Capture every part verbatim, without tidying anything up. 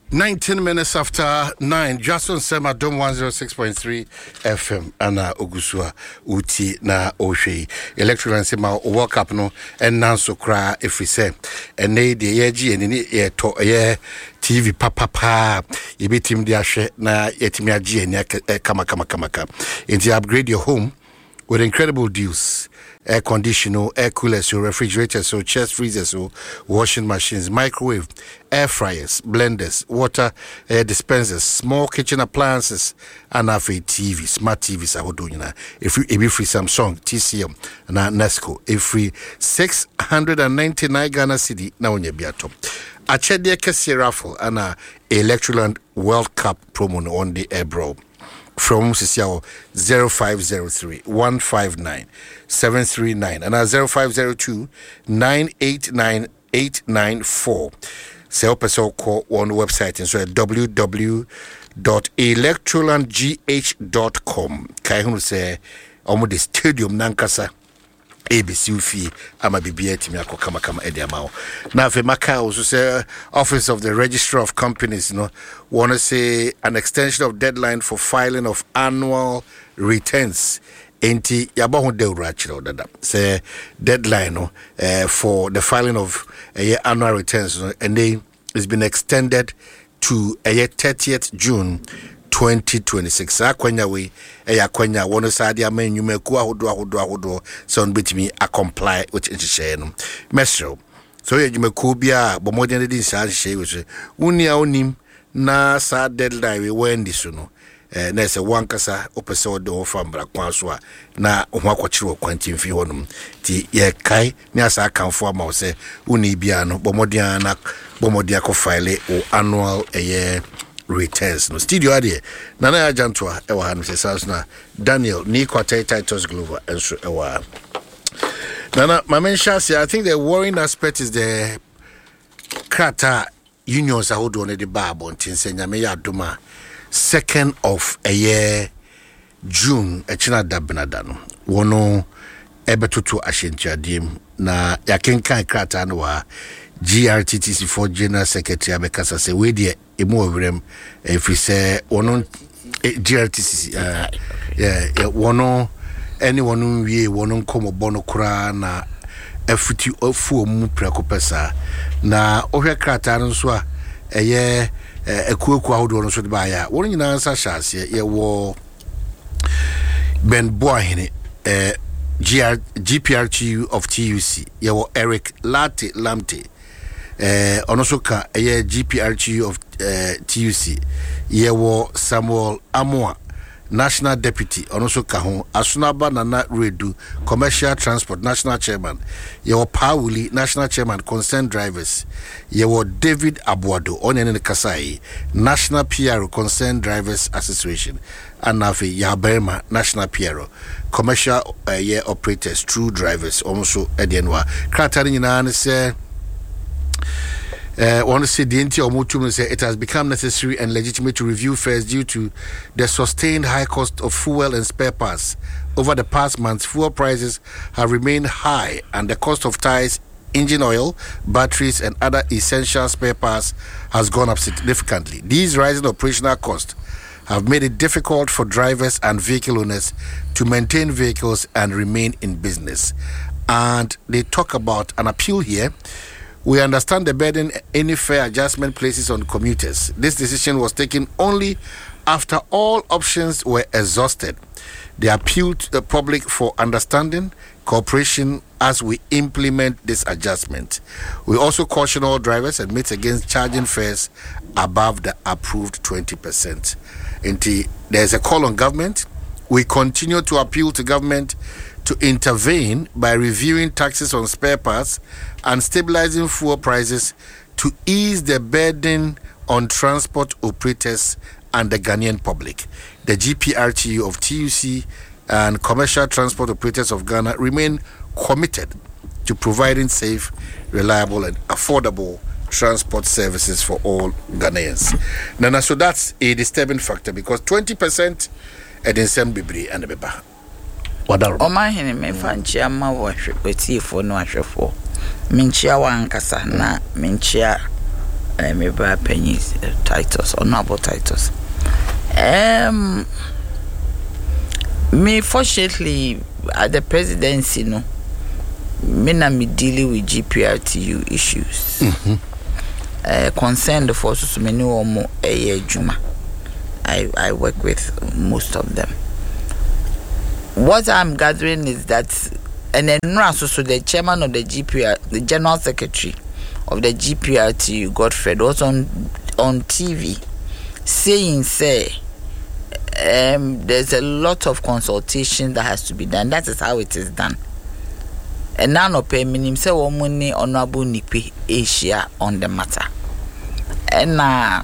nineteen minutes after nine, Jason Sema Dom one oh six point three F M Ana Ogusua Uti na Oshwe Electrical and Sema woke up no and Nanso Kra if we say and they the yeji and ye to ye T V papa pa ye be team dia hwe na yetimi agi enya kama kama kama kama into upgrade your home with incredible deals. Air conditioner, air coolers, so refrigerators, so chest freezers, so washing machines, microwave, air fryers, blenders, water air dispensers, small kitchen appliances, and have a T V, smart T Vs. I would do, you know, if you if free Samsung, T C M, and Nesco, if free six hundred ninety-nine Ghana cedi, now on your beato. A chedia Kessie raffle and a Electroland World Cup promo on the air bro. From Sisiao zero five zero three one five nine seven three nine and a zero five zero two nine eight nine eight nine four. Say up so call on website and so at w w w dot electroland g h dot com. Kai say omo the stadium nankasa A B C fee ama bibia timi akokama kama edi amao na fe maka also say Office of the Registrar of Companies, you know, want to say an extension of deadline for filing of annual returns enti yaba ho de urachiro dada say deadline no uh, for the filing of uh, annual returns, you know, and they has been extended to uh, thirtieth June twenty twenty-six. Akwanya we e akwanya wono sade amen nyumeku ahodo ahodo ahodo so on betimi a comply with nhye no mesro so ye nyumeku bia bomodin de nsa hye we so woni a onim na sa deadline we wendi so no eh na se wankasa opese odo fambra kwa so a na ho akokyere kwantin fi honum ti ye kai ni asa kanfo ama se woni bia no bomodin na bomodin ko file o annual eh returns no studio ade nana ya jantoa e wa hanu se na Daniel ni kwata Titus Glover enso e wa nana mamensha say I think the worrying aspect is the krata unions ahodo on the babo ntinse nyame ya doma second of a year June e china dabnada no wono ebetoto ahyentuadiem na yakenkan krata no wa G R T T C for General Secretary Abekasa say we dey emu obrem if we say one G R T C uh yeah one anyone we one komo bono kura na afuti ofu mu prekopesa na ohwe krata no so a eye ekueku ahodo no so de ba ya won nyina ansa hyase ye wo Ben Boahene eh G P R T U of T U C ye wo Eric Latte Lamte eh onoso ka eh G P R T U of uh, T U C ye wo Samuel Amoa National Deputy onoso ka ho Asunaba Nana Redu Commercial Transport National Chairman ye wo Pauli National Chairman Concerned Drivers ye wo David Abuado onene ne kasai National P R O Concerned Drivers Association anafi Yaberma National P R O Commercial uh, ye Operators True Drivers also edienwa kratari nyina ne se Uh, want to say the N T O say it has become necessary and legitimate to review fares due to the sustained high cost of fuel and spare parts. Over the past months, fuel prices have remained high and the cost of tires, engine oil, batteries and other essential spare parts has gone up significantly. These rising operational costs have made it difficult for drivers and vehicle owners to maintain vehicles and remain in business. And they talk about an appeal here. We understand the burden any fare adjustment places on commuters. This decision was taken only after all options were exhausted. They appeal to the public for understanding, cooperation as we implement this adjustment. We also caution all drivers and admit against charging fares above the approved twenty percent. Indeed, there's a call on government. We continue to appeal to government to intervene by reviewing taxes on spare parts and stabilizing fuel prices to ease the burden on transport operators and the Ghanaian public. The G P R T U of T U C and Commercial Transport Operators of Ghana remain committed to providing safe, reliable and affordable transport services for all Ghanaians. Nana, so that's a disturbing factor because twenty percent at the same bibri and the beba. Wadaro. Oma hene me fanchia ma wo hwe betifo no ahwefo. Minchia wankasa na minchia uh, me bra pennies uh, Titus Honorable Titus. Um, me fortunately at the presidency, no, me na me dealing with G P R T U issues. Mm-hmm. Uh, concerned the forces so many or more a year Juma. I I work with most of them. What I'm gathering is that, and then also so the chairman of the G P R, the general secretary of the G P R T U, Godfred, was on on T V saying, say, um, there's a lot of consultation that has to be done. That is how it is done. And now no pay minim say womuni Honorable Nipi Asia on the matter. And uh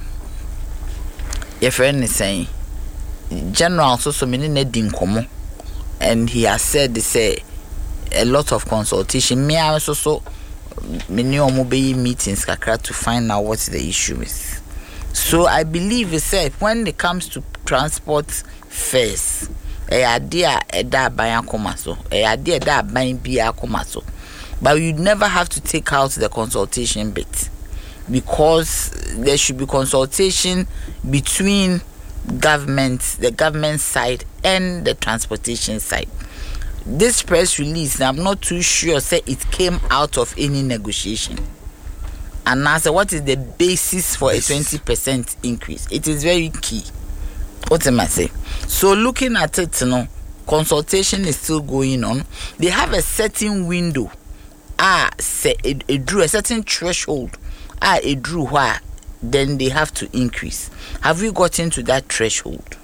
your friend is saying General so so many nedin komo, and he has said they say a lot of consultation. Me also so many omobe meetings kakra to find out what the issue is. So I believe it's said when it comes to transport fares, a idea a da bayan komaso, a idea da bayan biya komaso, but you never have to take out the consultation bit, because there should be consultation between government, the government side and the transportation side. This press release, I'm not too sure say it came out of any negotiation. And now, so what is the basis for a twenty percent increase? It is very key. What am I saying? So looking at it, you know, consultation is still going on. They have a certain window. Ah, say it, it drew a certain threshold. Ah, it drew where then they have to increase. Have we gotten to that threshold?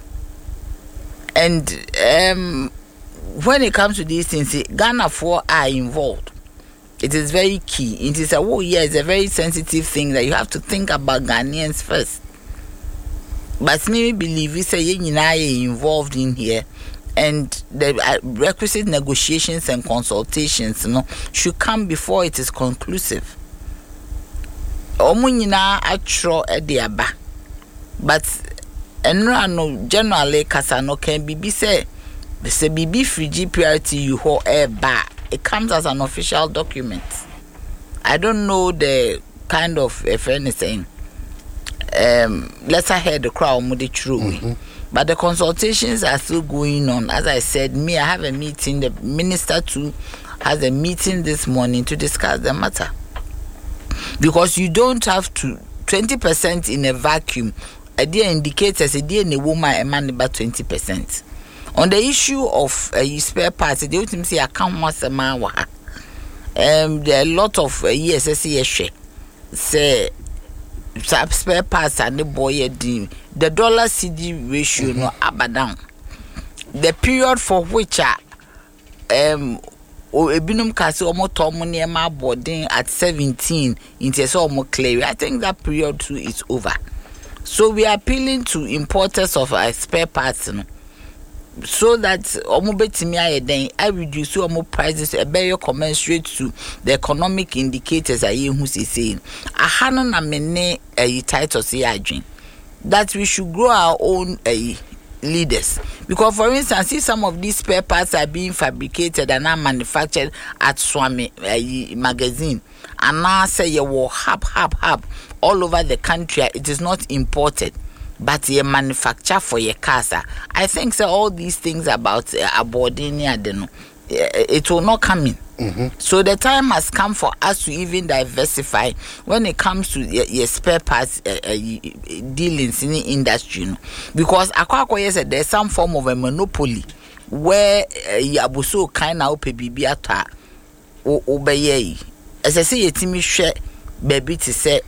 And um, when it comes to these things, Ghana four are involved. It is very key. It is a oh yeah, it's a very sensitive thing that you have to think about Ghanaians first. But me believe we say you are involved in here, and the requisite negotiations and consultations, you know, should come before it is conclusive. Omu nyina atro e de aba, but enra no generally kasa no can be say say bibi free G P R T U ho e ba. It comes as an official document. I don't know the kind of a friend is saying. Um, let's hear the crowd move it true. Mm-hmm. But the consultations are still going on. As I said, me, I have a meeting. The minister too has a meeting this morning to discuss the matter. Because you don't have to twenty percent in a vacuum. A dear indicators a dear in a woman a man about twenty percent. On the issue of uh, spare parts, they would say I can't once a man. Um, there are a lot of uh, E S S E share. Say spare parts and the boy the dollar C D ratio mm-hmm. no up down. The period for which are um ebinum kasi omo tomu niema boarding at seventeen into so omo clear. I think that period too is over. So we are appealing to importers of uh, spare parts, you know, so that omo betimi aye den I reduce omo prices a better commensurate to the economic indicators I who say saying ahano na mene a title say adwin that we should grow our own uh, leaders, because for instance if some of these spare parts are being fabricated and are manufactured at Swami uh, magazine and now say you will hub hub hub all over the country, it is not imported but you manufacture for your casa. I think so all these things about uh, aboarding, I don't know, it will not come in. Mm-hmm. So the time has come for us to even diversify when it comes to your, your spare parts uh, uh, dealings in the industry, you know? Because Akwakwa said there's some form of a monopoly where you are so kind of baby ata obey. As I say, Timmy share baby to say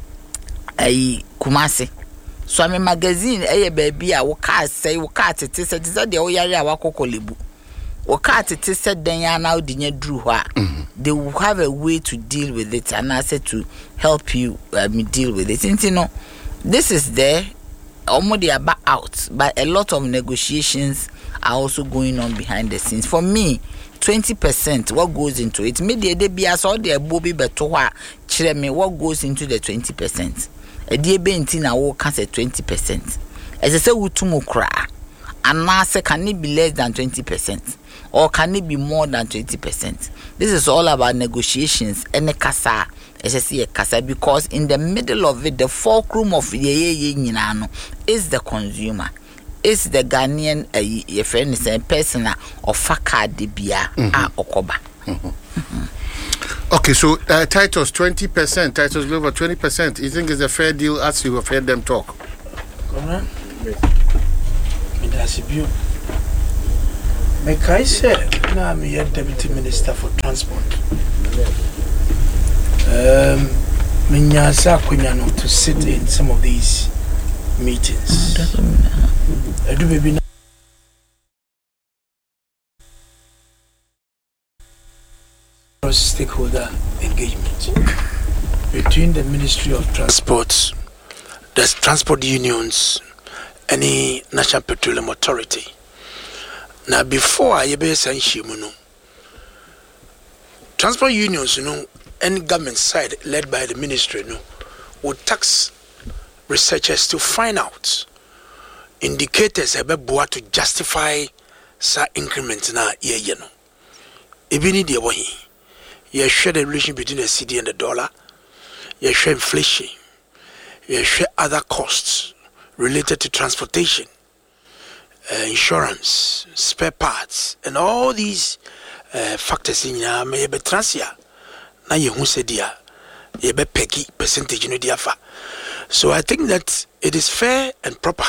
a Kumasi. So I'm a magazine, a baby, I will cast say, will cut it, is the Oyaya Wakokolibu. Or cut it is said, then you now didn't drew her. They will have a way to deal with it, and I said to help you um, deal with it. And you know, this is there, almost about out, but a lot of negotiations are also going on behind the scenes. For me, twenty percent what goes into it. Maybe they be as all their bobby betoa, chile me what goes into the twenty percent. A dear bentina will cast at twenty percent. As I say, Utumu cry, and now say, can it be less than twenty percent? Or can it be more than twenty percent? This is all about negotiations and a casa Ese kasa because in the middle of it the fulcrum of ye ye nyina no is the consumer. Is the Ghanaian uh, your friend is a person of Faka Dibia a Okoba. Okay, so uh, Titus twenty percent, Titus Global twenty percent. You think it's a fair deal as you have heard them talk? Come on. That's a view. Make I say, now I'm here, Deputy Minister for Transport. Um, Minyasa Kunyano to sit in some of these meetings. I do maybe stakeholder engagement between the Ministry of Transport, the transport unions, and the National Petroleum Authority. Now, before I ever send Shimuno, transport unions, you know, and government side led by the ministry, you know, would tax researchers to find out indicators about to justify sa increment na ye ye no. Even the way you share the relation between the C D and the dollar, you share inflation, you share other costs related to transportation, uh, insurance, spare parts, and all these uh, factors in your maybe transia. Na ye hu se dia ye be peki percentage no dia fa. So I think that it is fair and proper.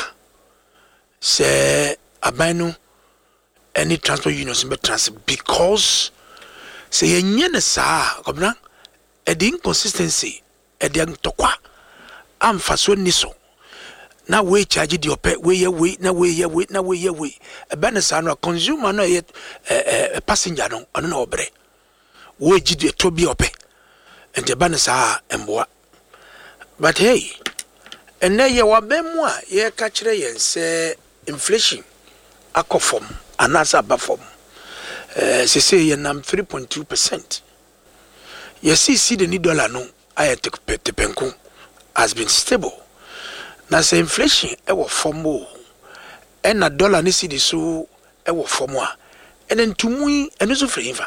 Say abanu any transport unions be trans because say ye nyene sa komna e the inconsistency e the ntokwa amfa so ni so na we charge the ope we ye we na we ye we na we ye we e be na sa no consumer no ye eh passenger no ono na obre we gi the to bi ope and the be na sa emboa. But hey, and na ye wa be mu a ye ka kire yen say inflation akofom anasa bafom eh se say ye nam three point two percent. You see see the ni dollar no ayete tepenku has been stable. Na say inflation e wo formo e na dollar ni see the so e wo formo a and then tumui eno so friva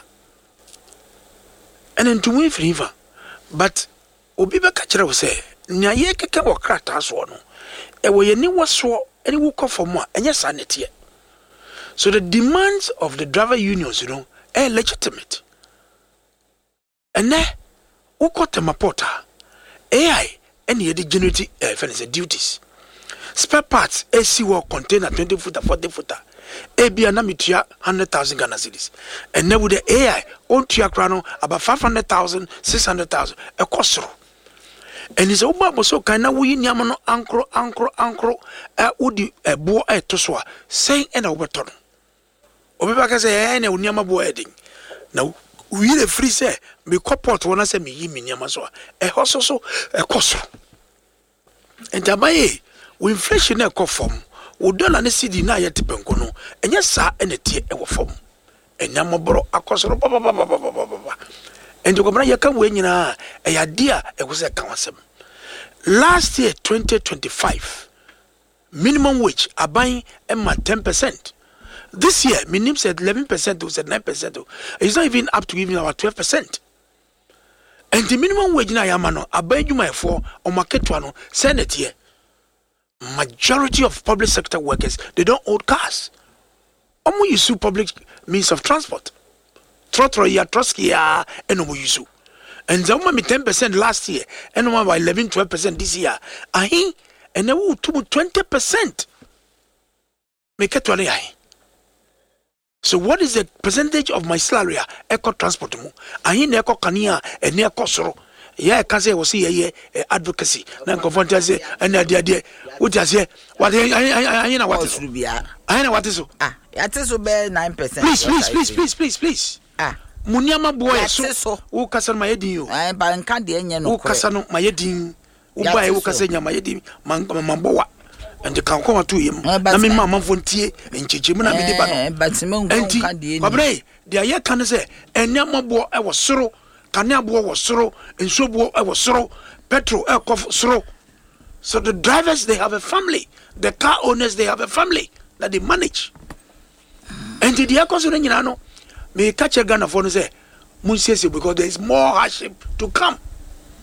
and then tumui friva but obi be ka kire wo say nya ye keke wo krata so no e wo ye ni wo so any wo formo a enye sanete. So the demands of the driver unions, you know, are legitimate. And then, who got them a porter? A I, any of the generative uh, duties. Spare parts, A C work container twenty footer, forty footer. A B and Namitia, one hundred thousand Ghana cedis. And then with the A I, on Tia Crano, about five hundred thousand, six hundred thousand, a cost. And it's over so kind of we Yamano, Ankro, Ankro, Ankro, a Udi, a boy, a Toswa, saying an overturn. Obibaka say eh na unyama bo heading now we the free say me corporate wanna say me yi me nyama so e hoso so e koso and abaye we inflation e ko form wo dollar ne cedi na yete penko no enye sa ene tie e wo form enyama bro akosoro ba ba ba ba ba and you go bra yaka we nyina e ya dia e go say kan wasem. Last year twenty twenty-five minimum wage aban e ma ten percent. This year, Minim said eleven percent, said nine percent. It's not even up to even about twelve percent. And the minimum wage na yamano, abai you my for on market one, send it here. Majority of public sector workers, they don't own cars. Omo use public means of transport. Trotro ya troski ya and omo use. And the woman ten percent last year, and omo by eleven, twelve percent this year. Ahi, and they will to twenty percent. Make it one ahi. So what is the percentage of my salary? Eco transport mu. Ahi ne eco kania and ne eco soro. Yeah, can say was see advocacy. Nan confront say and the idea. What you say? What I I know what is. I know what is. Ah, it is over nine percent. Please, please, please, please, please, please. Ah, Munyama boy so. Who kasa ma yedin yo? I ban kan de enye no. Who kasa no ma yedin. Who buy who kasa nya ma yedin man mambowa. And the can come to him. I mean, Mamma Fontier and Chichimuna Midibano. But Simon Candy, Babre, the Aya can say, and Yamabo, I was sorrow, Canabo was sorrow, and Sobo, I was sorrow, Petro, Elkoff, sorrow. So the drivers, they have a family. The car owners, they have a family that they manage. And the Diakos Renano may catch a gun of one say, Munsiesi, because there is more hardship to come.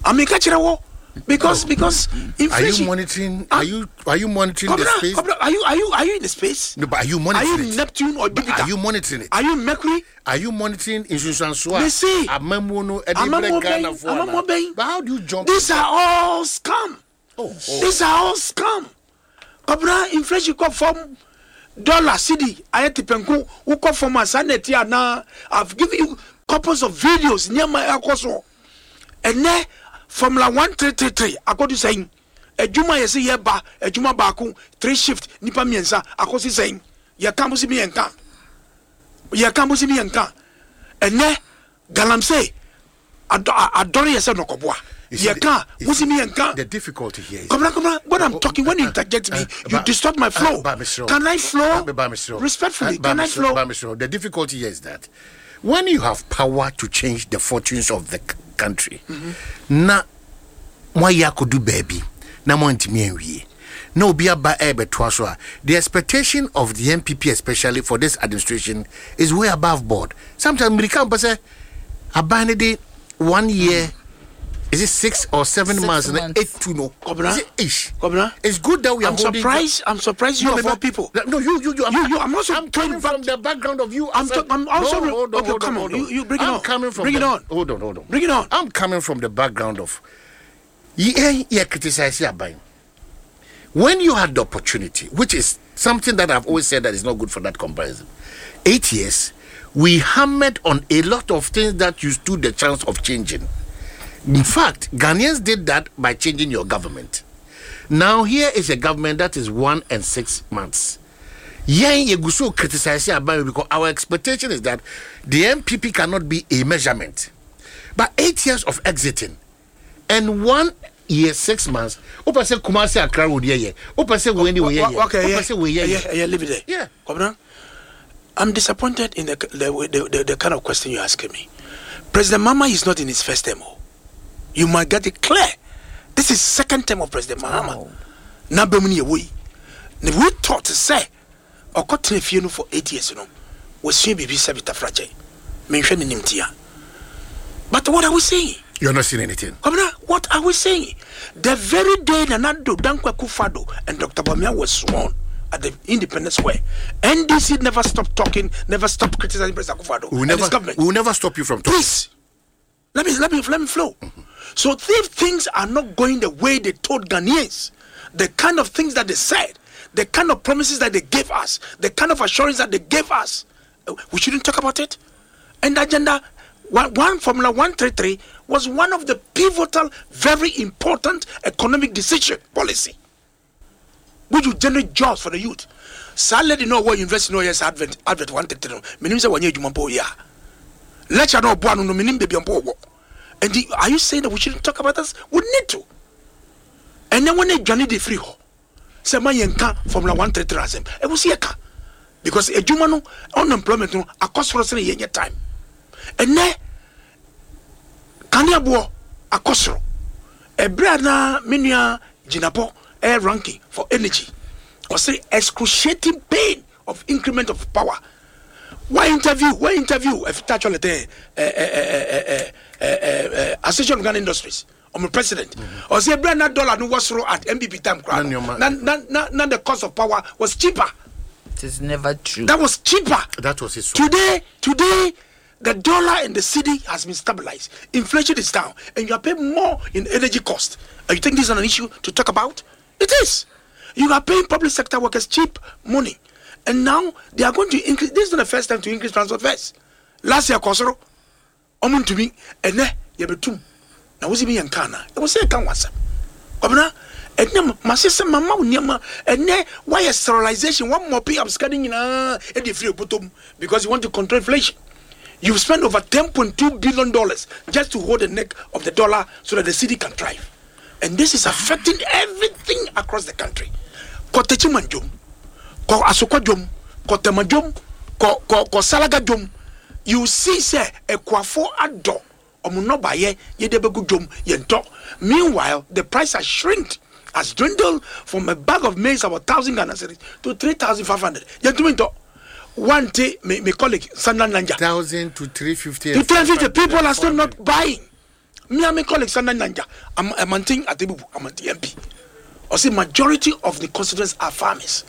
I mean, catch it all. Because because inflation. Are you monitoring? Are you are you monitoring Cobra, the space? Cobra, are you are you are you in the space? No, but are you monitoring? Are you it? Neptune or But Jupiter? are you monitoring it? Are you Mercury? Are you monitoring insurance? They say. Amamono, Amamono, Ghana Amamono. But how do you jump? These are all scam. Oh, oh. These are all scam. Cobra, inflation come from dollar city. I had to penku. Who come from a sanity now? I've given you couples of videos near my alcohol. And then Formula one three three three, according to saying, a Juma is a yeba, a Juma Baku, three shift, Nipa Mienza, according to saying, Ya Camus me and can. Ya Camus me and can. And then Galam say, Adore yourself no Cobwa. Ya can, Musi me and can. The difficulty here is. Come on, come on. When I'm talking, when you interject me, you disturb my flow. Can I flow? Respectfully, can I flow? The difficulty here is that when you have power to change the fortunes of the country, mm-hmm. na mwaya kodu baby na mwantimi enwie na obi aba ebe toaso the expectation of the M P P especially for this administration is way above board. Sometimes we can say abandoned one year, mm-hmm. is it six or seven six months, months and eight to no Kobra, it ish. Kobra, it's good that we are I'm surprised I'm surprised you no, of all people. No, you you you I'm, you, you, I'm also I'm coming from the background of you. I'm, to, I'm also no, hold on, okay, hold come on, on, hold on. You, you bring it I'm on. Coming from bring the, it on. Hold on, hold on. Bring it on. I'm coming from the background of yeah, yeah, criticize your buying. When you had the opportunity, which is something that I've always said that is not good for that comparison. Eight years, we hammered on a lot of things that you stood the chance of changing. In fact, Ghanaians did that by changing your government. Now here is a government that is one and six months. Yeah, you go so criticize about because our expectation is that the M P P cannot be a measurement. But eight years of exiting and one year six months. Opa say Kumasi Accra would yeah. Opa say we anyway yeah. Okay, yeah. Opa say we yeah. Yeah, yeah, leave it there. Yeah. Come on. I'm disappointed in the the, the the the kind of question you're asking me. President Mama is not in his first term. You might get it clear. This is second term of President Mahama. Now, we we thought to say, or got if you know for eight years, you know, was soon be Sabita Fragile. Mentioning him here. But what are we saying? You're not seeing anything. Come on, what are we saying? The very day Nanado, Dankwa Kufado, and Doctor Bamia was sworn at the Independence Square, N D C never stopped talking, never stopped criticizing President Kufado. We never, we will never stop you from talking. Please, let me let me let me flow. Mm-hmm. So if things are not going the way they told Ghanaians, the kind of things that they said, the kind of promises that they gave us, the kind of assurance that they gave us, we shouldn't talk about it. And the agenda, one, one Formula one thirty-three was one of the pivotal, very important economic decision policy, which would generate jobs for the youth. So let you know what you invest in yes advert advert one thirty-three. Minim say one year jumpo ya. Let you know buanu no minim baby ampo. And the, are you saying that we shouldn't talk about this? We need to. And then when they journey the free ho, say my yanka Formula one thirty-three asem. E will see a car. Because a jumano unemployment no a cost for us in a year time. And then Kanya bo a cost a brother minia jinapo air ranking for energy. Or say excruciating pain of increment of power. Why interview? Why interview? If touch on the Association of Ghana Industries, I'm a president. Mm-hmm. Or say brand that dollar no was through at M B P time crowd. Now the cost of power was cheaper. It is never true. That was cheaper. That was his. Today, today, the dollar in the city has been stabilized. Inflation is down, and you are paying more in energy cost. And you think this is an issue to talk about? It is. You are paying public sector workers cheap money. And now they are going to increase. This is not the first time to increase transport fares. Last year, Kosoro, Omun to me, and there, you have two. Now, was it me and Kana? It was a can was. Governor, and then my sister, Mamma, and then why a sterilization? One more pay up scanning in a free bottom because you want to control inflation. You've spent over ten point two billion dollars just to hold the neck of the dollar so that the city can thrive. And this is affecting everything across the country. Kotechimanjum. Ko asokwa jom, ko tema jom, ko ko ko salaga jom. You see say ekwafo ado omuno baye ye de begu jom yento. Meanwhile, the price has shrinked, has dwindled from a bag of maize about one thousand Ghana cedis to three thousand five hundred. Yentumento one day my colleague Sandra Nanja one thousand to three fifty. To three fifty people are still not buying. me and my colleague Sanda Nanja, I'm a manting at the I'm at the M P. Or say majority of the constituents are farmers.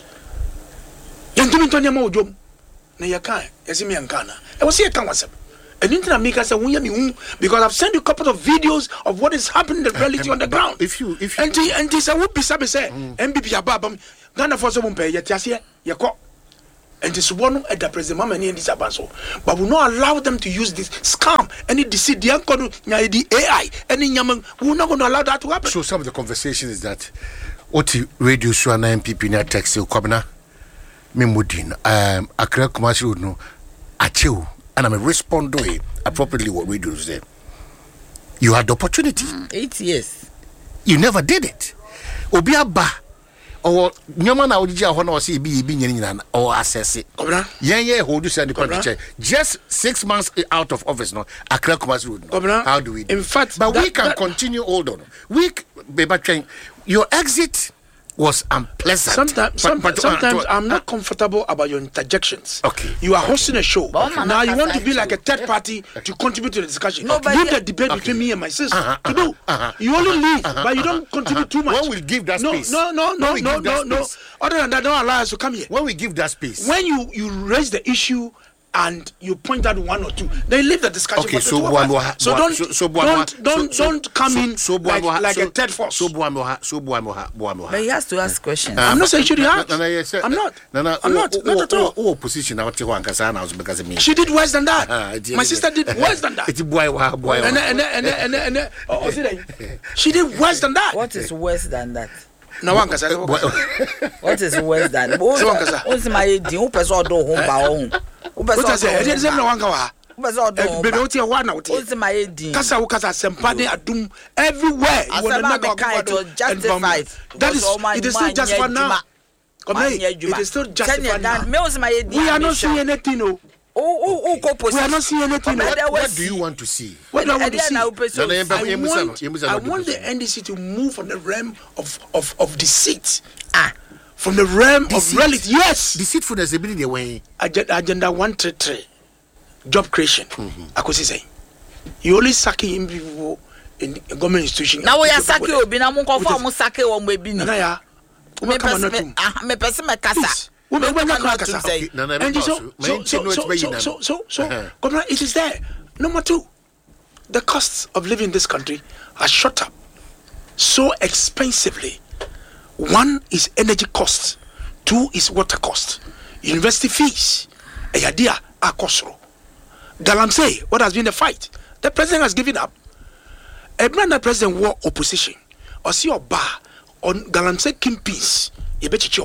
Yantumi Tonya Mo Jom. Na yakan, yasimi yankana. I was here can was and internet make us say because I've sent you a couple of videos of what is happening in the reality on the ground. If you if you and and this I would be sabe say M B P ababa Ghana for some pay yet here yako. And this one at the president mama ni this abanso. But we will not allow them to use this scam any deceit the uncle the A I any nyaman we will not going to allow that to happen. So some of the conversation is that what radio show and M P P na text you kwabna me mudin um Accra Kumasi would know achew and I'm respond to it appropriately what we do there. You had the opportunity. Mm, eight years. You never did it. Obi aba or nyoma na odiji ahọ na o say bi bi nyina na or assess it. Yen ye hold you say the country just six months out of office no Accra Kumasi Road. No. How do we do? In fact, but that, we can that, continue hold on. We Beba train your exit was unpleasant. Sometimes, but, but, sometimes uh, I'm not comfortable about your interjections. Okay. You are hosting a show. But now you want to be like a third party to contribute to the discussion. No, Leave yeah. the debate Okay. between me and my sister. Uh-huh, to do. uh-huh, you only leave, uh-huh, but you don't contribute uh-huh. too much. When we give that no, space. No, no, no, When no, we give no, that no. space. Other than that, don't allow us to come here. When we give that space. When you, you raise the issue and you point out one or two, then leave the discussion. Okay, for so the two of Buamwa, us. so don't so, so don't don't, so, don't come so, in so like, Buamwa, like so, a third force. So Buamwa, so Buamwa, Buamwa. But he has to ask questions. I'm not saying she did ask. No, no, yes, I'm not. No, no, I'm not. Not at all. Oh, position I want to want because I was because of me. She did worse than that. Uh, it- My it- sister did worse than that. It's boy, boy, boy. And then- and then- and then- and then- and then- oh, oh, see that? She did worse than that. What is worse than that? No one can say. What is worse than that? So one can say. What's my di who person do home ba home? Who What I say? I didn't say person no one can wa. Who person do home Baby, ba? what you want now? What's my di? Kasa wo kasa sempane adum everywhere. You Asaba wanna me kai to justify. That is it is still justified now. Come here. It is still justified now. Me what's my di? We are not seeing anything, no. Oh oh oh ko We are not seeing anything. no. What- What do you want to see? What do I want to see? No, no, I you must have- want, you must have I not want do the so. N D C to move from the realm of, of, of deceit. Ah, from the realm Deceit. of reality. Yes. Deceitfulness ability the way. Agenda, agenda one three three, job creation. Mm-hmm. I could say, you only sacking in people in a government institution. Na we are sake obi na mo nkofo mo sake wo mo ebi ni. Nana ya. Me Come on, pese not me ah me pese me kasa. Please. Women, Me women, kasa kasa. to say. No, no, And because so, my so, auntie so, knows so, where you so, know. so, so, so, Uh-huh. Governor, it is there. Number two, the costs of living in this country are shot up so expensively. One is energy cost, two is water cost, university fees, a idea are costro. Galamsey, what has been the fight? The president has given up. A brand president war opposition, or see your bar on Galamsey kingpins, you bet you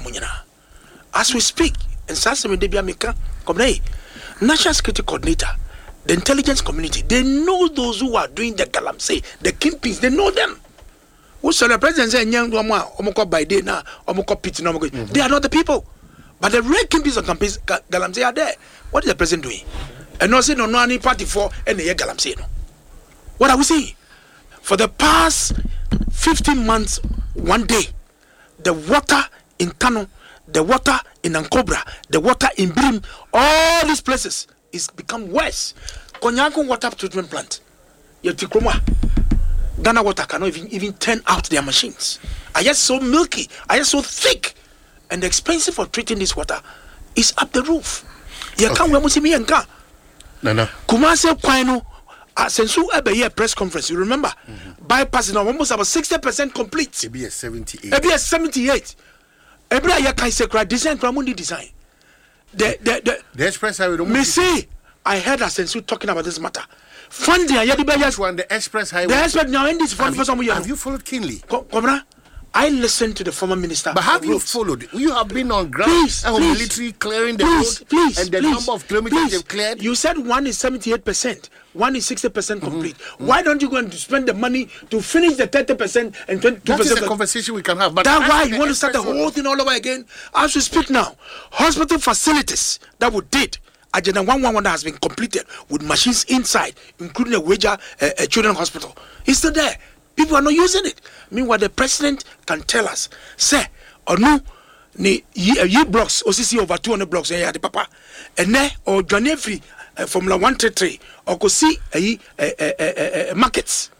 as we speak, and Sasame Debia Meka, come National Security Coordinator, the intelligence community, they know those who are doing the Galamsey, the kingpins, they know them. Who saw the president say, Young Wama, Omoko by day now, Omoko Pit, Nomoko. They are not the people. But the real kingpins of campaigns, Galamsey are there. What is the president doing? And no say no no any party for any Galamsey. No. What are we saying? For the past fifteen months, one day, the water in Kano, the water in Ankobra, the water in Brim, all these places is become worse. Konyanko water treatment plant, Yetikroma, Ghana water cannot even, even turn out their machines. Are just so milky, are just so thick, and the expensive for treating this water is up the roof. You can't we must me nka. No, no. Kumase kwano. Since you ever hear press conference, you remember mm-hmm. bypass now almost about sixty percent complete. It be a seventy-eight. It be a seventy-eight. Every year can say cry design Pramundi design. The the the, the express highway. Me see, I heard a sense talking about this matter. Funding, I had the one the express highway. The express now in this fund for some years. Have you followed keenly? Come I listened to the former minister. But have you roads. followed? You have been on ground. Please, and please, military clearing the please, road please, and the please, number of kilometers please. they've cleared. You said one is seventy-eight percent, one is sixty percent complete. Mm-hmm. Why don't you go and spend the money to finish the thirty percent and twenty-two percent? That is a conversation we can have. But that's why you want to start the whole thing all over again. As we speak now, hospital facilities that we did. Agenda one one one that has been completed with machines inside, including a Wager uh, a children's hospital. It's still there. People are not using it. Meanwhile, the president can tell us, say, or no, ni ye blocks, O C C over two hundred blocks, eh, the papa, and ne or Johnny free Formula one three three, or go see a markets.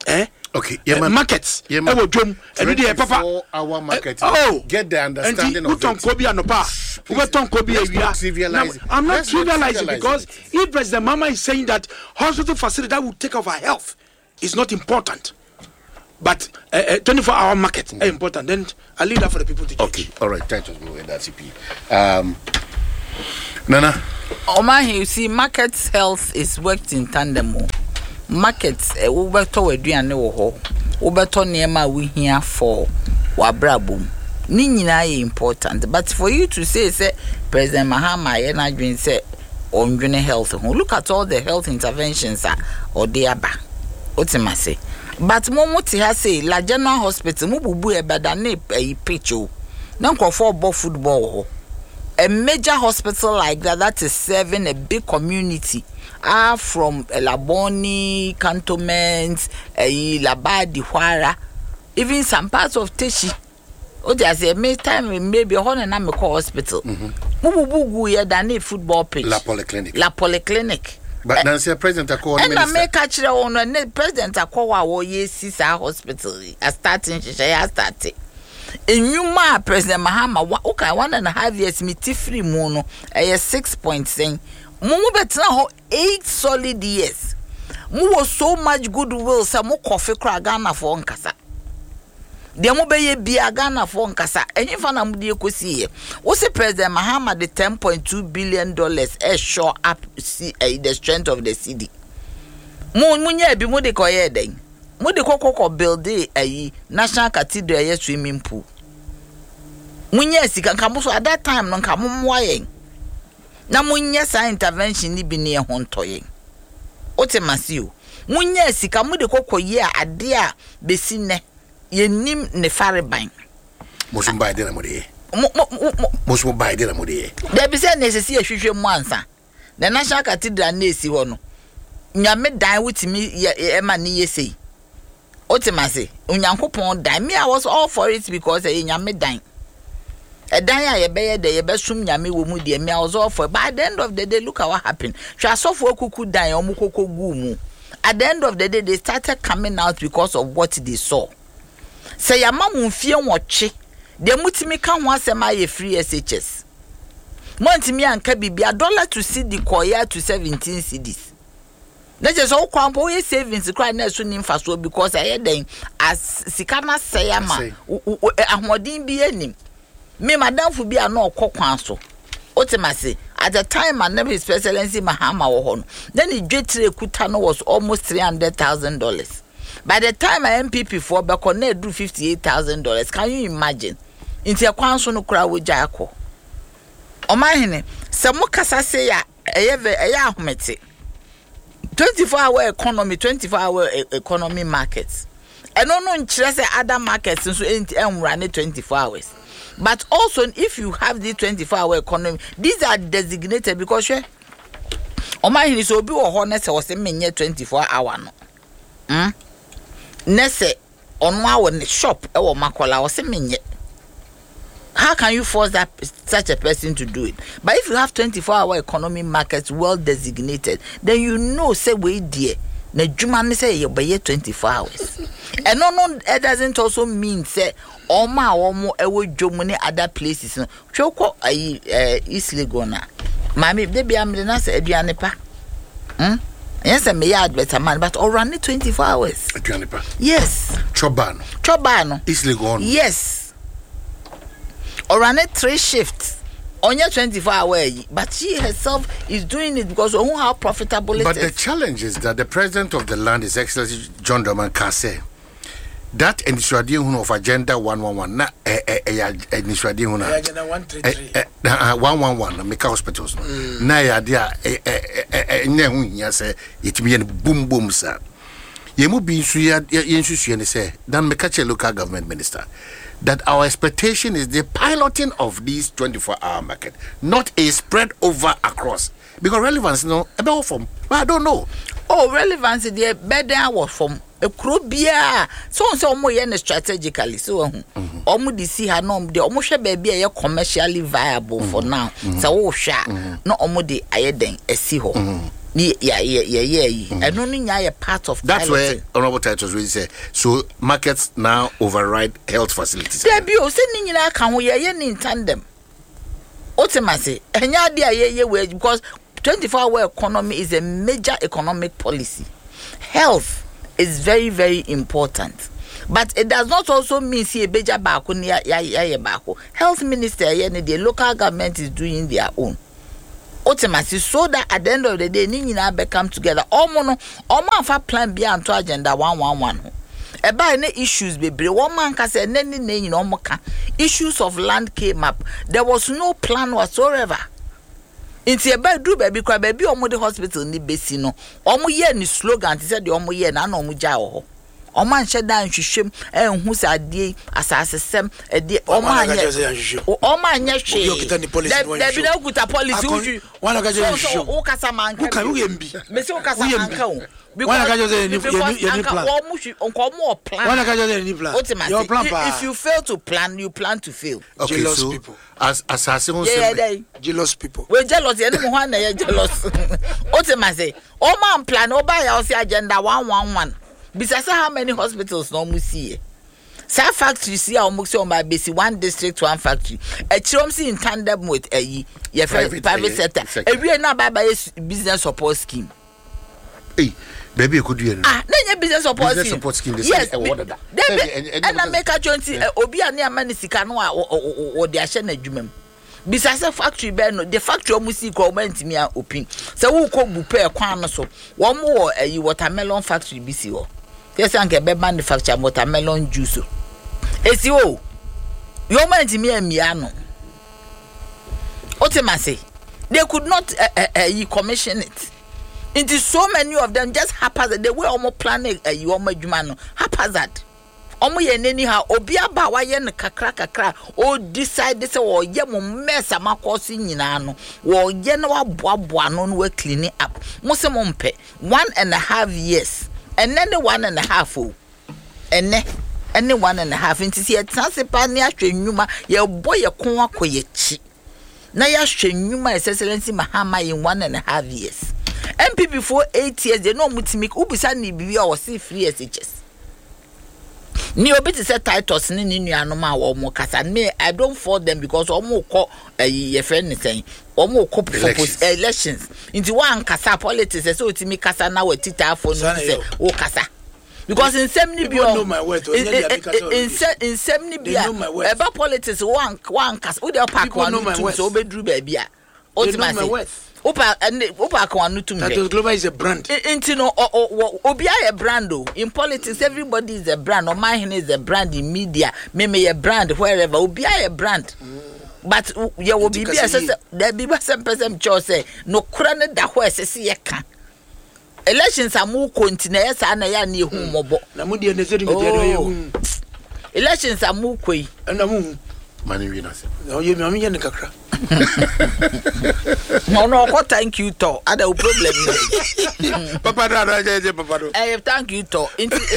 eh okay yeah, uh, markets e wo dwom enu de papa our market uh, oh get the understanding of it kobi anopa we ton kobi awia I'm not trivializing because if President Mahama is saying that hospital facility that will take over health is not important, but uh, uh, twenty-four hour market mm-hmm. is important, then I leave that for the people to judge. Okay, all right, try to go with that C P. Um, Nana. Omahi, you see, markets health is worked in tandem. Markets, eh, ubeto weduane wo ho. Ubeto niema we here for wabrabum. Ni nyina ye important, but for you to say say President Mahama ye na dwen say ondwene health ho. Look at all the health interventions are or they aba. Otimase. But mo mo ti ha say La General Hospital mo bubu e beda na e pecho. Na nkofo bo football ho. A major hospital like that that is serving a big community are from Laboni, cantonments, eh, Labadi, Huara, even some parts of Teshi. Oh, there's a may time maybe a hundred and call hospital. Mububu ya dani football pitch. La Polyclinic. La Polyclinic. But Nancy, President Akwa, and I make catch the owner. President Akwa wo ye sisa hospital. A starting shaya started. In Yuma, President Mahama, okay, one and a half years, me tifri mono, a six point saying, Mumu betina eight solid years. Mu was so much goodwill, some more coffee cragana for Nkasa. The Mobeye be a Ghana for Nkasa, and if I'm the Kosi, what's the President Mahama the ten point two billion dollars a show up see the strength of the city. Moon Munya be Mudikoye then. Mudi koko build a national cathedral a swimming pool. Munyesi can come at that time non come moying. Na munyesa intervention ni bi near hontoying. Otemasiu. Munyesi can mudi koko ye a dear besine ye nim ne faribain. Most buy dinner modi. Most will buy dinner modi. There be said necessary a future monster. The national cathedral nesi wono. Nyame die with me ye emani ye say. Otimase, unyankopon die. Me, I was all for it because a nyame die. A die a beye de yebesum nyame wo mu de me I was all for. But at the end of the day, look at what happened. Trasofu kuku die omukoko gumu. At the end of the day, they started coming out because of what they saw. Say ya mamu fie nwoche. De mutimi kan ho asema ye free S H S. Montimi anka bibia dollar to C D koya to seventeen cedis. Let's just all crumple your savings cry next to Nimfaso because I had them as Sikana Sayama, Ahmadin be any. Me, Madame for be a no cock council. Otemasi, at the time, my name is Excellency Mahama Ohon. Then the J three Kutano was almost three hundred thousand dollars. By the time I M P P for Bakone do fifty eight thousand dollars, can you imagine? Into a council no crowd with Jaco. Omahine, Samukasa say a ever a yahumete. twenty-four hour economy, twenty-four hour e- economy markets. And no no say other markets so ain't run twenty-four hours. But also if you have the twenty-four hour economy, these are designated because she Oma hini so obi wo ho na se wo se menye twenty-four hour no. Hmm? Na se ono awo ne shop e wo makola wo se menye. How can you force that such a person to do it? But if you have twenty-four hour economy markets well designated, then you know say we dear. Na juma ne say you buy twenty-four hours. And no no it doesn't also mean say oma omo ewo dwomu ne other places no. Twoko ayi eh, East Lagona. Mami de bia me na say aduane pa. Hm? Yes, me ya better man but all run twenty-four hours. Aduane pa. Yes. Chobano. Chobano. East Lagona. Yes. Or run it three shifts on your twenty-four hour, but she herself is doing it because of how profitable it but is. But the challenge is that the president of the land, His Excellency John Dramani Kase, that initiative of Agenda one one one, na initiative of Agenda one thirty-three, one one one, make hospitals. Na ya dia ne hu nya say it be boom boom sir. Yemu bi nsu ya yensu ne say dan make a local government minister. That our expectation is the piloting of this twenty-four hour market, not a spread over across. Because relevance, no, about from, but I don't know. Oh, relevance, the better was from a crobia. So, so more strategically. So, almost see her no, the almost baby are commercially viable for now. So, oh, sha, no, almost the ayeden, a sea hole. yeah yeah yeah yeah and only nya part of that's piloting. where Honorable Titus really say so markets now override health facilities. There be o say ni nyina ka ho ye ni tandem ultimately enya dia ye ye we because twenty-four hour economy is a major economic policy. Health is very very important, but it does not also mean see a beja baako ni ya ya ya baako. Health minister ye ni the local government is doing their own ultimately, so that at the end of the day ni nyina be come together. Omo no omo afa plan bi anto agenda one one one ho e ba ne issues bebre one man ka say ne ne nyina omo ka issues of land came up. There was no plan whatsoever. Inti e ba do baby kwa baby omo the hospital ni besi no omo ye ni slogan ti say the omo ye na na omo ja ho omo anhye dan hwehwem enhu sa ade asasesem ade omo anye omo anye hwe da bi na okuta policy uju wana ka je hwehwem o kasa manka o ka wo yembi me se o kasa manka o wana ka je ni ni plan omo hwe omo plan wana ka je ni plan your plan pa if you fail to plan you plan to fail. Okay, jealous so people as assassin on yeah, yeah, jealous people we jealous ye no ho na ye jealous ultimately o man plan o ba ya o say agenda one one one. Besides how many hospitals no mu see. Sa factory see how much on by basic one district one factory. A chrom see in tandem with a ye private, private sector. A we na by business support scheme. Hey, baby you could do ah na business support business scheme. support scheme Yes, award that. And I make a twenty obi ani amani sika no o de ahye na adwumam. Besides factory be no the factory o mu see government me a open. So wo ko bu pe kwan no so. Wo mo wo ayi watermelon factory bi si ho. Yes, I can manufacture watermelon juice. Esi o, you want me a miano. Ultimately, they could not uh, uh, uh, commission it. It is so many of them just haphazard. They were almost planning a you almost jumano haphazard. Omo ye neni ha obi aba wa ye ne kakra kakra o decide say wo ye mo mess amakosi nyina no wo ye na wa boaboa no no we clean up. Mo se mo mpe one and a half years. And then the one and a half oh, and then and the one and a half into see a transipa near Numa, your boy a conwa koyechi. Now ya Numa is excellency Mahama in one and a half years. M P before eight years, they know mutimik ubisani bibi or see free S H S. Ni obiti se titles ni ni anoma or more kasa me I don't for them because omo ko a friend is saying omo ko propose elections into one kasa politics so timi kasa na we tita for no say o kasa because in semni bi know my word in in semni bi about politics one one kasa we dey pack one so obedru ba bia ultimately Opa and Opa Kwanu to me. That Global is a brand. Intino or Obia a brand. In politics, everybody is a brand. Or mine is a brand in media. Maybe a brand wherever. Obia a brand. But you will be there be some person chose no crowned that where see a can. Elections are more continuous and I am near whom mobo. Namudi and the elections are more quick. And the moon. Mani winners. No, you mean in the Kakra. No, no, what thank you to other problem. Papa, Papa, I thank you to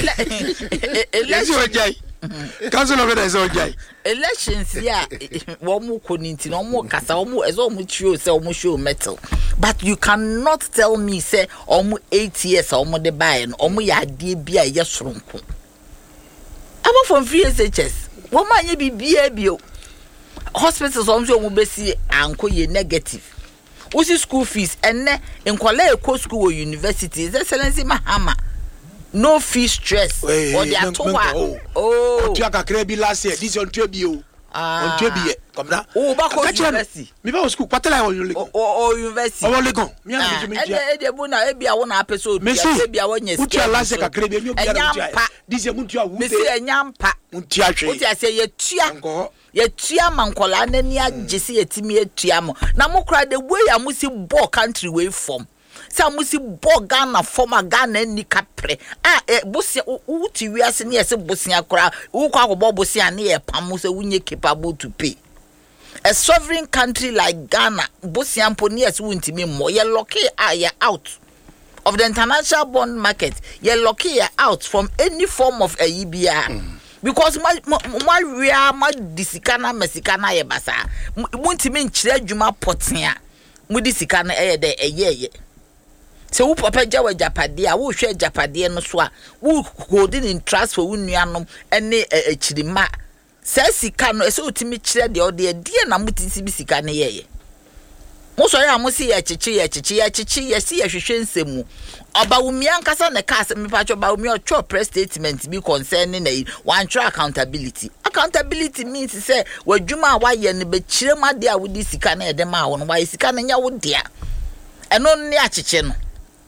Council of it is okay. Elections, yeah, one more couldn't no more cast almost as almost you say almost show metal. But you cannot tell me, say, almost eight years almost the buy and almost ya dear be a yes room. I'm from free S H S. What man you be B A B O? Hospitals also will be see anko ye negative. What's school fees and ne in Kwale Eko school or university is excellency Mahama. No fee stress. Hey, or they are too oh. Oh, you are a last year. This on Trebio. Ah, on Trebie. Come down. Oh, back on university. Me go school. What tell you? Or university. Oh, let go. Me ah, and the Buna Ebia one episode. Me see Ebia one yes. Put your last year. This is Muntia. Me see a nyampa. Muntia. What I say, ye tia. Ye tia mankola na ni agesi etimi etua mo. Na mo kra the way amusi ball country way from. Sa musi ball Ghana former Ghana ni kapre. Ah e bosia uti wiase ne yese bosia kra. Wo kwa ko bosia ne ye pam so wunye capable to pay. A sovereign country like Ghana, bosia mpo ne yese wuntimi mo. Ye lucky ah ye out of the international bond market. Ye lucky ye out from any form of a E B R. Mm. Because my my real my disikana mesikana ye basa muntimi nkyire adwuma potea mu disikana eh de eh ye Se wo papa gya wa japade a wo hwe japade no so a wo holding in trust for wo nuanom ene echirima se sika no se otimi kire de ode de na mutisi bi sika ne yeye mo so ya mo si ya chichi ya chichi ya chichi ya si ya hwehwe nsemu oba wumi ankasa ne ka se me pa cho ba wumi o cho press statement bi concerning na one track accountability accountability means say wadwuma wa ye ne be kire ma de a wo di sika na de ma wo no wa sika na nya wo de a eno ne a chichi no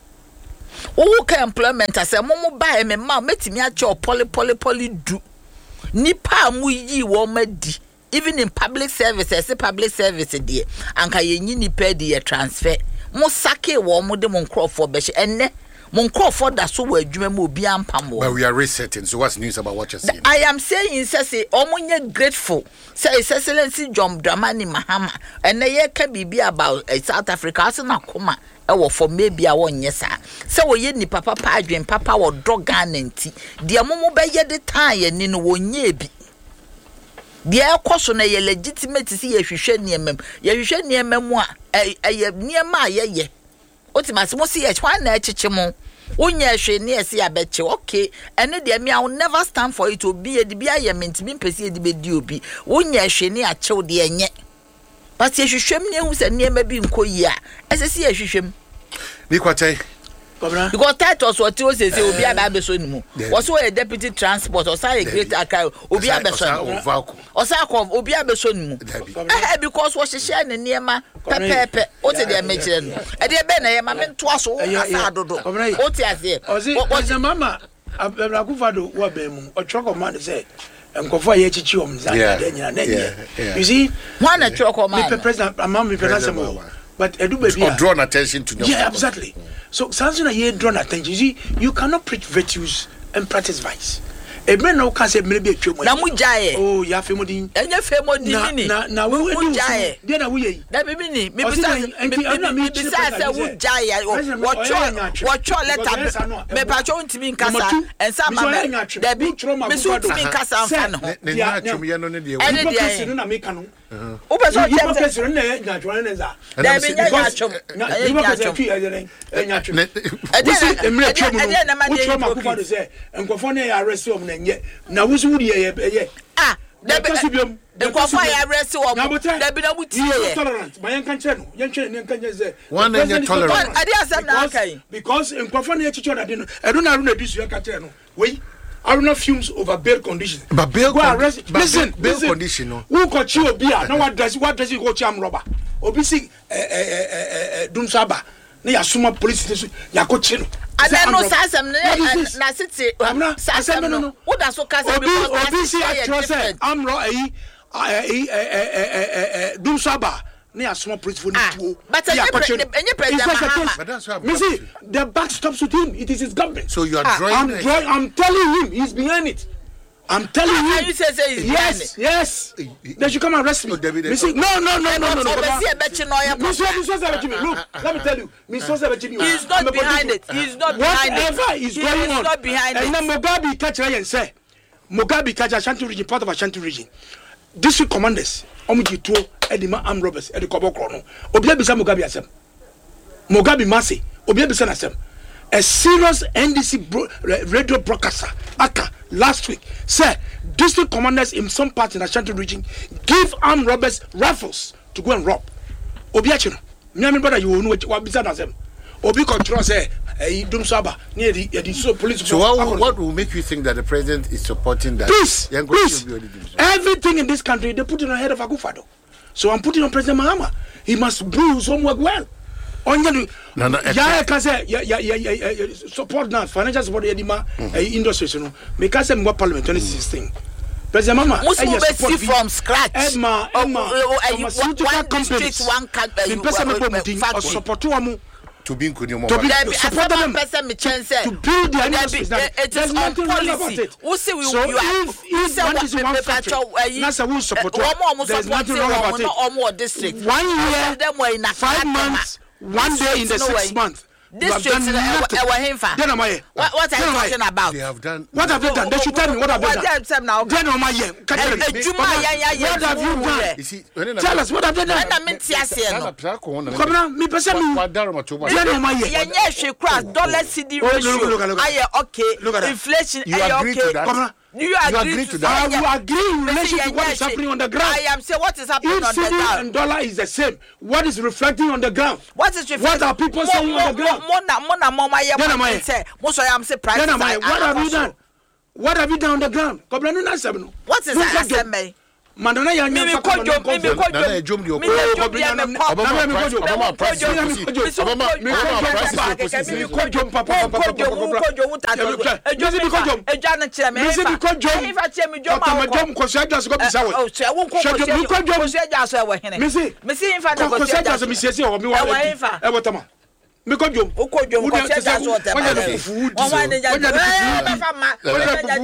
wo ka employment ase mo mo ba e me ma metimi a cho poly poly poly du nipa mu yi wo ma di even in public services public service there anka yenyi nipa di transfer mo sake wo mo de mo nkrofo be hye enne mo nkrofo da so wo adwuma mo obi ampam wo. But we are resetting. So what's news about what you're saying? I am saying say omonye grateful say His Excellency John Dramani Mahama enne ye ka bibi about uh, South Africa as na koma e wo for maybe a wonye sa say wo ye ni papa pa adwen papa wo dogan nti de mo mo be ye de tan ye ni no wonye bi de ekoso na ye legitimate si ye hwehwe niemem ye hwehwe niemem a ye niema ye ye otimase mo si ye hwan na echiche mo wonya hwe ne ese abeche okay ene de me I will never stand for it obi e de bia ye mentimi mpese e de be di obi wonya hwe ne achew de enye but ye hwehwem ne hu se niema bi nkoyi a ese si ye hwehwem ni kwatai because titles what you say say obi abeso ni mu also a deputy transport or say a great akai obi abeso or say obi abeso ni mu eh because what she share ne niema pepepe o te de mechire no e de be na ye ma mento aso asa dodo o te ase o mama Akufo-Addo wo ba mu o choko man say enkofo ye chichi om za de nyina na nye you see one na choko man me president amam me president but edu baby or draw attention to them. Yeah, exactly. So something that you draw attention. You see, you cannot preach virtues and practice vice. A man no can say maybe a few. Na mujaye. Oh, ya femodi. Enye femodi ni. Na na we mujaye. Dia na we. Na bibi ni. Me bisa me bisa say mujaye. Watcho watcho letter. Me pacho ntimi nkasa. Ensa ma me. Debi. Me su ntimi nkasa mfa no. Ne na twum ye no ne de. Ene de na me ka no. O person you person na nya twon ne za. Debi nya nya twum. You person fi e nya twum. E emre twum no. E twum Akufo-Addo say enkofo na ya arrest o na wusu wudi ye ye ah debi enkofo ya arrest wo debi na wuti ye tolerant ma yan kan che no yan che ne kan che say one na tolerant ade asem na kai because enkofo na ye chicho na de no edo na ru na disu yan kan che no we Aruna fumes over bail conditions. But bail, con- arrest, but listen, bail listen. condition. No. Who got you obia? Now what dress? What dress you go cham robber? Obisi eh eh eh eh Dumsaba. Na ya suma police station. Ya ko chino. Ada no sasem na city. Sasem no. Who da so kasa because obisi actually say amro eh eh eh eh Dumsaba. Ne asoma police for two. But any president Mahama. But that's what me see the back stops with him. It is his government. So you are ah, drawing. I'm drawing. I'm telling him he's behind it. I'm telling ah, you. You say, say he's yes, yes. They should come and arrest me. me see, no, no, no, no, no, no. Look, let me tell you. He's not behind it. He's not behind it. Whatever is going on. He's not behind it. And then Mugabe catch and say, Mugabe catch Ashanti region, part of Ashanti region. District commanders. Omuji tuo edima armed robbers edi kobokro no obia bisa Mugabe asem Mugabe mase obia bisa na asem a serious N D C bro, radio broadcaster aka last week said district commanders in some parts in Ashanti region give armed robbers rifles to go and rob obia chino me am brother you know what bisa na asem obi control say eh Dumsaba near the the so police. So what, what will make you think that the president is supporting that? Please, please. Everything in this country they put it on the head of Akufo-Addo. So I'm putting on President Mahama. He must do some work well. On you no no yeah can say yeah yeah yeah support now financial support edima industry you know because I'm go parliament twenty sixteen. President Mahama must be from scratch. Emma Emma pharmaceutical companies one can support one to be to be support them to build their industries. There's nothing wrong about it. So if if one is one factory, NASA will support it. There's nothing wrong about it. One year, five months, one day in the six months. district done nothing. Then am I? What what are you talking about? They have done. What have they done? They should tell me what have they done. Then am I? What have you done? You see, Tell us what have they done. I'm not no. Come on, me person me. Then am I? Yeah, she cross dollar C D ratio. I okay. Inflation. You agree to that? Come on. Do you agree, agree to, to that? I will agree in relation to what is happening on the ground. I am saying what is happening if on the cedi ground. and dollar is the same, what is reflecting on the ground? What is reflecting? What are people saying on the ground? Mona, Mona, Mama, yeah, Then am I? say, most of them say prices. Then am I? What have you done? What have you done on the ground? What is that? Me Mandana ya me kojo me me kojo Nana ejom di me kojo ya me kojo Obama price Obama price Obama Obama price me kojo papa papa kojo kojo utata ejo me kojo ejo na kire me me me kojo e fa kire me jo ma ko jom ko se ajo ko bisa we o se won ko ko se ko se ajo so e wo hene me se me se fa na ko se ajo me se se o mi wa e wo tama me ko jom o ko jom ko se ajo so te ma o wa ne ja e fa ma o ja ja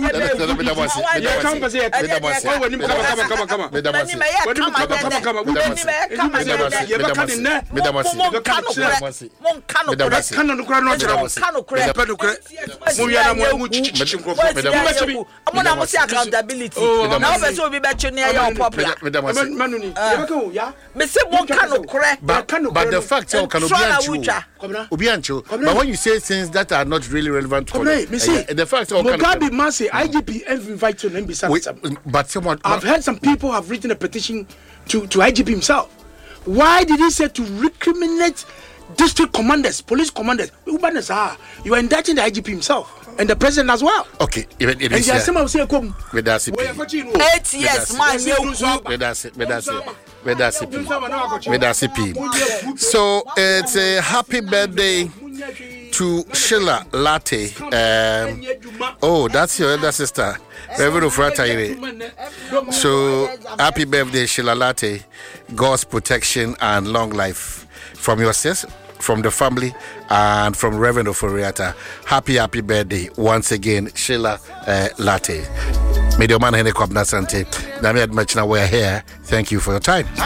ya kan ba se ya ko wani kama kama kama kama me da ma ya kama kama kama me kama ya ba kan ne me da masi mo kanu kure kan no kura no kira mo kanu kure pe no kure mo ya na mo mu chichi nko me da masi mo na mo see accountability na o be so obi be chi ne ya popular me da masi manu ni ya ba kan ya me se mo kanu kure but the fact you can be Obi ancho, but when you say things that are not really relevant to me, me see, the fact of Mugabe Mase, I G P invite to them. But someone, I've heard some people have written a petition to, to I G P himself. Why did he say to recriminate district commanders, police commanders? You are indicting the I G P himself and the president as well. Okay, even and there are some of say come with that eight years man with that with that with that with that so it's a happy birthday to Sheila Latte. Um, oh, that's your elder sister, Reverend Frataire. So happy birthday, Sheila Latte. God's protection and long life from your sis, from the family, and from Reverend Oforiata. Happy, happy birthday once again, Sheila uh, Latte. Medio man Hene Kwabna Sante. Nami Admachina, we're here. Thank you for your time.